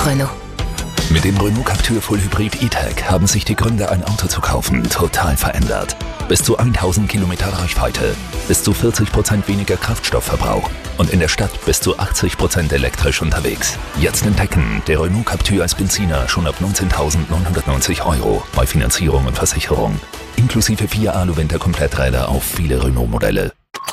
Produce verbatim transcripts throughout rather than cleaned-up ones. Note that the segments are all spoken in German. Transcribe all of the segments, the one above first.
Renault. Mit dem Renault Captur Full Hybrid E-Tech haben sich die Gründe, ein Auto zu kaufen, total verändert. Bis zu tausend Kilometer Reichweite, bis zu vierzig Prozent weniger Kraftstoffverbrauch und in der Stadt bis zu achtzig Prozent elektrisch unterwegs. Jetzt entdecken, der Renault Captur als Benziner schon ab neunzehntausendneunhundertneunzig Euro bei Finanzierung und Versicherung. Inklusive vier Alu-Winter-Kompletträder auf viele Renault-Modelle.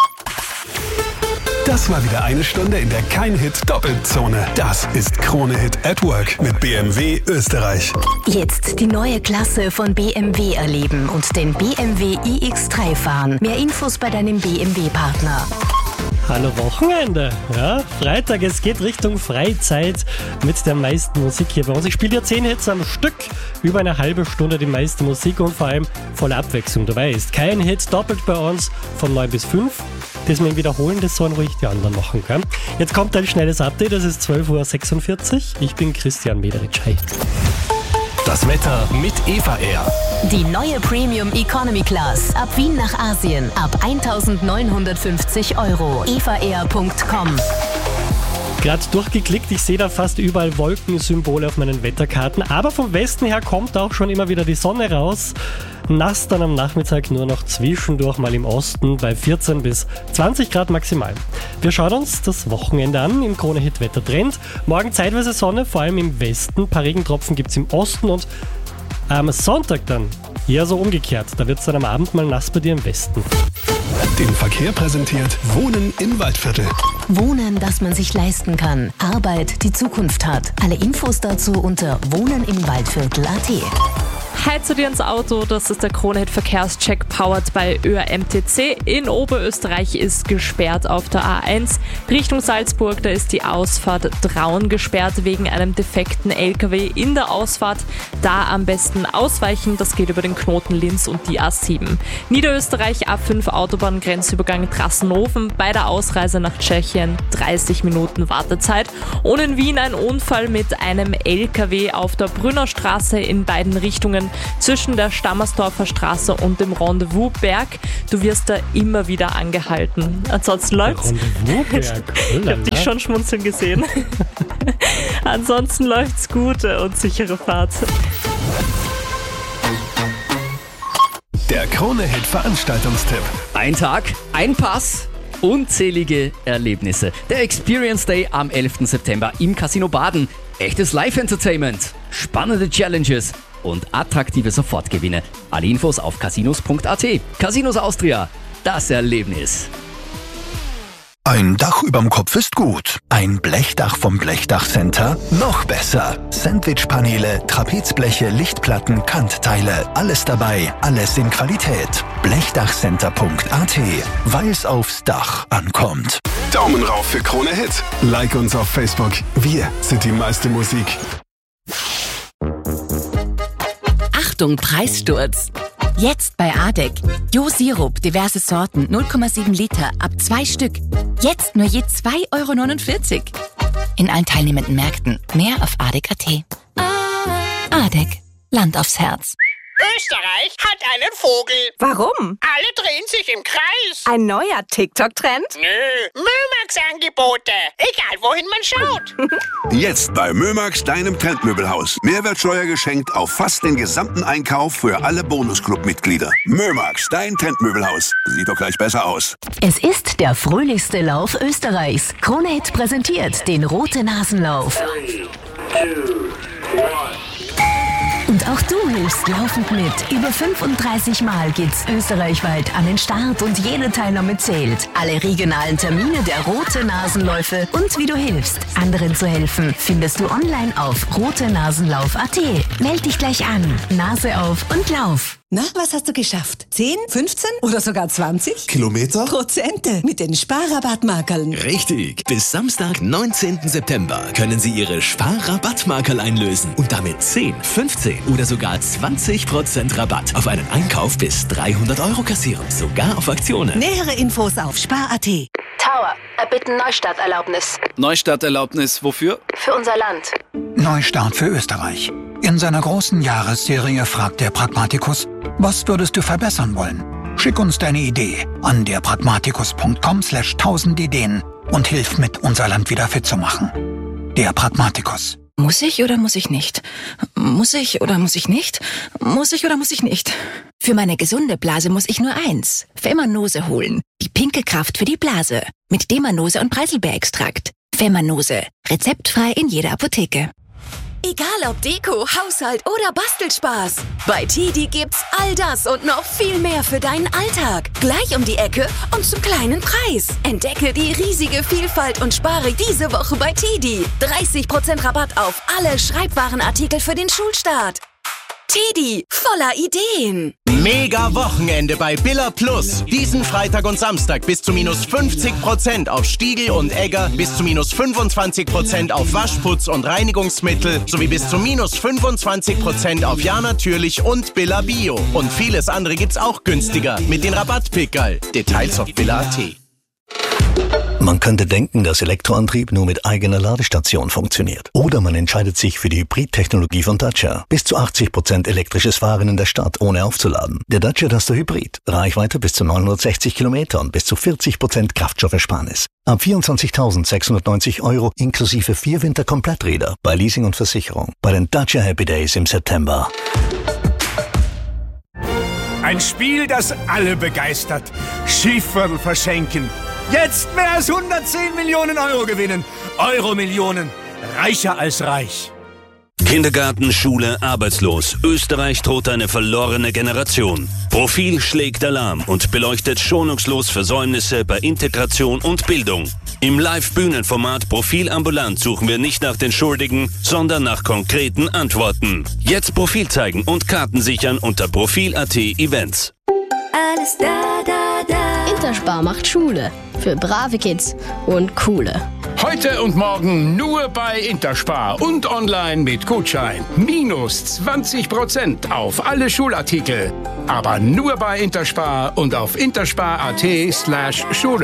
Das war wieder eine Stunde in der Kein-Hit-Doppelzone. Das ist Krone Hit at Work mit B M W Österreich. Jetzt die neue Klasse von B M W erleben und den B M W i X drei fahren. Mehr Infos bei deinem B M W-Partner. Hallo Wochenende, ja, Freitag, es geht Richtung Freizeit mit der meisten Musik hier bei uns. Ich spiele dir zehn Hits am Stück, über eine halbe Stunde die meiste Musik und vor allem volle Abwechslung dabei ist. Kein Hit doppelt bei uns von neun bis fünf. Das wir ihn wiederholen, das sollen ruhig die anderen machen, gell? Jetzt kommt ein schnelles Update, es ist zwölf Uhr sechsundvierzig. Ich bin Christian Mederitsch. Hi. Das Wetter mit Eva Air. Die neue Premium Economy Class. Ab Wien nach Asien. Ab eintausendneunhundertfünfzig Euro. eva air punkt com. Gerade durchgeklickt, ich sehe da fast überall Wolkensymbole auf meinen Wetterkarten. Aber vom Westen her kommt auch schon immer wieder die Sonne raus. Nass dann am Nachmittag nur noch zwischendurch mal im Osten bei vierzehn bis zwanzig Grad maximal. Wir schauen uns das Wochenende an im Krone Hit Wettertrend. Morgen zeitweise Sonne, vor allem im Westen. Ein paar Regentropfen gibt es im Osten und am Sonntag dann eher so umgekehrt. Da wird es dann am Abend mal nass bei dir im Westen. Den Verkehr präsentiert Wohnen im Waldviertel. Wohnen, das man sich leisten kann. Arbeit, die Zukunft hat. Alle Infos dazu unter wohnen im Waldviertel punkt at. Heizt du dir ins Auto, das ist der Krone Hit Verkehrscheck powered bei Ö R M T C. In Oberösterreich ist gesperrt auf der A eins. Richtung Salzburg, da ist die Ausfahrt Traun gesperrt wegen einem defekten L K W in der Ausfahrt. Da am besten ausweichen, das geht über den Knoten Linz und die A sieben. Niederösterreich A fünf Autobahngrenzübergang Trassenhofen, bei der Ausreise nach Tschechien dreißig Minuten Wartezeit. Und in Wien ein Unfall mit einem L K W auf der Brünnerstraße in beiden Richtungen. Zwischen der Stammersdorfer Straße und dem Rendezvous-Berg. Du wirst da immer wieder angehalten. Ansonsten läuft's. Ich hab dich schon schmunzeln gesehen. Ansonsten läuft's gut und sichere Fahrt. Der Krone Hit Veranstaltungstipp. Ein Tag, ein Pass, unzählige Erlebnisse. Der Experience Day am elften September im Casino Baden. Echtes Live-Entertainment, spannende Challenges und attraktive Sofortgewinne. Alle Infos auf casinos punkt at. Casinos Austria, das Erlebnis. Ein Dach überm Kopf ist gut. Ein Blechdach vom Blechdach Center noch besser. Sandwichpaneele, Trapezbleche, Lichtplatten, Kantteile. Alles dabei, alles in Qualität. blechdachcenter punkt at, weil's aufs Dach ankommt. Daumen rauf für Krone Hit. Like uns auf Facebook. Wir sind die meiste Musik. Achtung, Preissturz! Jetzt bei Adek. Jo-Sirup, diverse Sorten, null Komma sieben Liter, ab zwei Stück. Jetzt nur je zwei Euro neunundvierzig. In allen teilnehmenden Märkten. Mehr auf adek punkt at. Adek. Land aufs Herz. Österreich hat einen Vogel. Warum? Alle drehen sich im Kreis. Ein neuer TikTok-Trend? Nö, Mömax-Angebote. Egal, wohin man schaut. Jetzt bei Mömax, deinem Trendmöbelhaus. Mehrwertsteuer geschenkt auf fast den gesamten Einkauf für alle Bonusclub-Mitglieder. Mömax, dein Trendmöbelhaus. Sieht doch gleich besser aus. Es ist der fröhlichste Lauf Österreichs. Krone Hit präsentiert den Rote Nasenlauf. Three, two, one. Und auch du hilfst laufend mit. Über fünfunddreißig Mal geht's österreichweit an den Start und jede Teilnahme zählt. Alle regionalen Termine der Rote Nasenläufe und wie du hilfst, anderen zu helfen, findest du online auf rote nasenlauf punkt at. Meld dich gleich an. Nase auf und lauf. Na, was hast du geschafft? zehn, fünfzehn oder sogar zwanzig? Kilometer? Prozente mit den Sparrabattmarkerln. Richtig. Bis Samstag, neunzehnten September können Sie Ihre Sparrabattmarkerl einlösen und damit zehn, fünfzehn oder sogar zwanzig Prozent Rabatt auf einen Einkauf bis dreihundert Euro kassieren. Sogar auf Aktionen. Nähere Infos auf spar punkt at. Tower, erbitten Neustarterlaubnis. Neustarterlaubnis wofür? Für unser Land. Neustart für Österreich. In seiner großen Jahresserie fragt der Pragmatikus, was würdest du verbessern wollen? Schick uns deine Idee an der pragmatikus punkt com slash tausend Ideen und hilf mit, unser Land wieder fit zu machen. Der Pragmatikus. Muss ich oder muss ich nicht? Muss ich oder muss ich nicht? Muss ich oder muss ich nicht? Für meine gesunde Blase muss ich nur eins. Femanose holen. Die pinke Kraft für die Blase. Mit Demanose und Preiselbeerextrakt. Femanose. Rezeptfrei in jeder Apotheke. Egal ob Deko, Haushalt oder Bastelspaß. Bei Tidi gibt's all das und noch viel mehr für deinen Alltag. Gleich um die Ecke und zum kleinen Preis. Entdecke die riesige Vielfalt und spare diese Woche bei Tidi. dreißig Prozent Rabatt auf alle Schreibwarenartikel für den Schulstart. Tidi, voller Ideen. Mega Wochenende bei Billa Plus. Diesen Freitag und Samstag bis zu minus fünfzig Prozent auf Stiegel und Egger, bis zu minus fünfundzwanzig Prozent auf Waschputz und Reinigungsmittel sowie bis zu minus fünfundzwanzig Prozent auf Ja Natürlich und Billa Bio. Und vieles andere gibt's auch günstiger mit den Rabattpickerl. Details auf billa punkt at. Man könnte denken, dass Elektroantrieb nur mit eigener Ladestation funktioniert. Oder man entscheidet sich für die Hybrid-Technologie von Dacia. Bis zu achtzig Prozent elektrisches Fahren in der Stadt, ohne aufzuladen. Der Dacia Duster Hybrid. Reichweite bis zu neunhundertsechzig Kilometer und bis zu vierzig Prozent Kraftstoffersparnis. Ab vierundzwanzigtausendsechshundertneunzig Euro inklusive vier Winterkompletträder bei Leasing und Versicherung. Bei den Dacia Happy Days im September. Ein Spiel, das alle begeistert. Schieferl verschenken. Jetzt mehr als hundertzehn Millionen Euro gewinnen. Euro-Millionen. Reicher als reich. Kindergarten, Schule, arbeitslos. Österreich droht eine verlorene Generation. Profil schlägt Alarm und beleuchtet schonungslos Versäumnisse bei Integration und Bildung. Im Live-Bühnenformat Profil ambulant suchen wir nicht nach den Schuldigen, sondern nach konkreten Antworten. Jetzt Profil zeigen und Karten sichern unter profil punkt at Events. Alles da, da, da. Interspar macht Schule. Für brave Kids und coole. Heute und morgen nur bei Interspar und online mit Gutschein. Minus zwanzig Prozent auf alle Schulartikel. Aber nur bei Interspar und auf interspar punkt at slash Schule.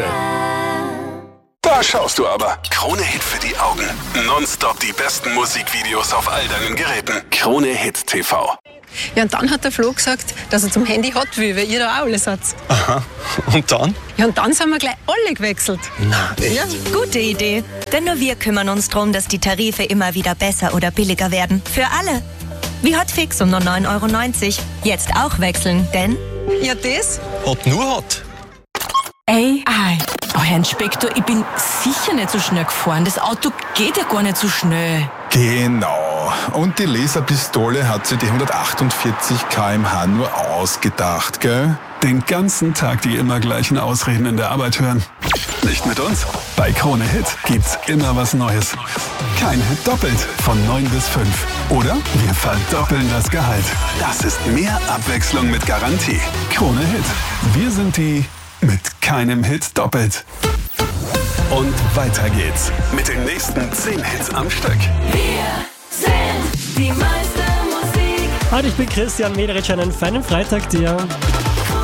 Da schaust du aber. Krone Hit für die Augen. Nonstop die besten Musikvideos auf all deinen Geräten. Krone Hit T V. Ja, und dann hat der Flo gesagt, dass er zum Handy hat will, weil ihr da auch alle seid. Aha. Und dann? Ja, und dann sind wir gleich alle gewechselt. Na, echt? Ja. Gute Idee. Denn nur wir kümmern uns darum, dass die Tarife immer wieder besser oder billiger werden. Für alle. Wie Hotfix um nur neun Euro neunzig. Jetzt auch wechseln, denn... Ja, das? Hot nur Hot. Ey, ei. Oh, Herr Inspektor, ich bin sicher nicht so schnell gefahren. Das Auto geht ja gar nicht so schnell. Genau. Und die Laserpistole hat sie die hundertachtundvierzig Kilometer pro Stunde nur ausgedacht, gell? Den ganzen Tag die immer gleichen Ausreden in der Arbeit hören. Nicht mit uns? Bei Krone Hit gibt's immer was Neues. Kein Hit doppelt von neun bis fünf. Oder wir verdoppeln das Gehalt. Das ist mehr Abwechslung mit Garantie. Krone Hit. Wir sind die mit keinem Hit doppelt. Und weiter geht's mit den nächsten zehn Hits am Stück. Wir sind die meiste Musik. Hi, ich bin Christian Mederitsch, einen feinen Freitag dir.